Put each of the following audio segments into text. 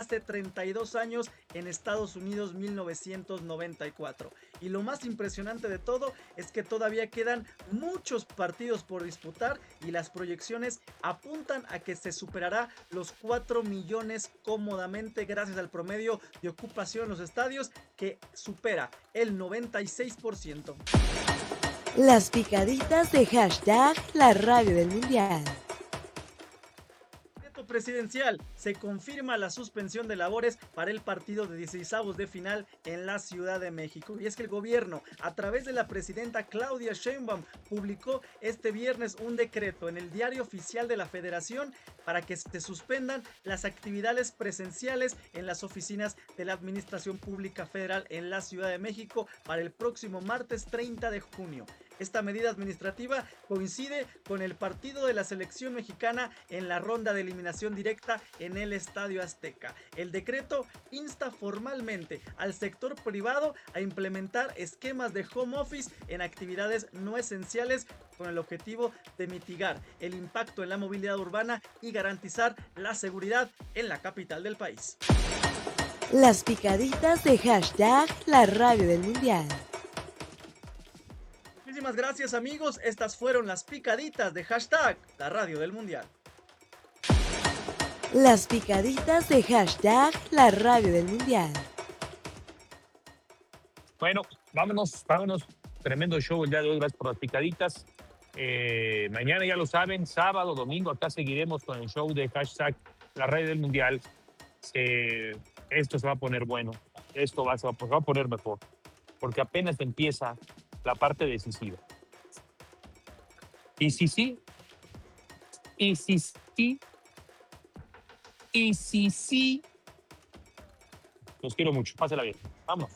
hace 32 años en Estados Unidos 1994. Y lo más impresionante de todo es que todavía quedan muchos partidos por disputar y las proyecciones apuntan a que se superará los 4 millones cómodamente gracias al promedio de ocupación en los estadios que supera el 96%. Las picaditas de hashtag la radio del mundial. Presidencial, se confirma la suspensión de labores para el partido de 16avos de final en la Ciudad de México. Y es que el gobierno, a través de la presidenta Claudia Sheinbaum, publicó este viernes un decreto en el Diario Oficial de la Federación para que se suspendan las actividades presenciales en las oficinas de la Administración Pública Federal en la Ciudad de México para el próximo martes 30 de junio. Esta medida administrativa coincide con el partido de la selección mexicana en la ronda de eliminación directa en el Estadio Azteca. El decreto insta formalmente al sector privado a implementar esquemas de home office en actividades no esenciales con el objetivo de mitigar el impacto en la movilidad urbana y garantizar la seguridad en la capital del país. Las picaditas de hashtag la radio del mundial. Muchísimas gracias, amigos, estas fueron las picaditas de hashtag la radio del mundial. Las picaditas de hashtag la radio del mundial. Bueno, vámonos. Tremendo show el día de hoy, gracias por las picaditas. Mañana ya lo saben, sábado, domingo, acá seguiremos con el show de hashtag la radio del mundial. Esto se va a poner bueno, esto se va a poner mejor, porque apenas empieza la parte decisiva. Y si sí, los quiero mucho, pásela bien, vamos.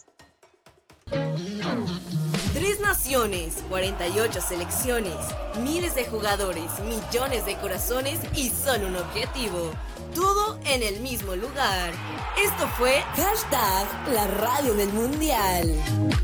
3 naciones, 48 selecciones, miles de jugadores, millones de corazones y solo un objetivo. Todo en el mismo lugar. Esto fue hashtag la radio del mundial.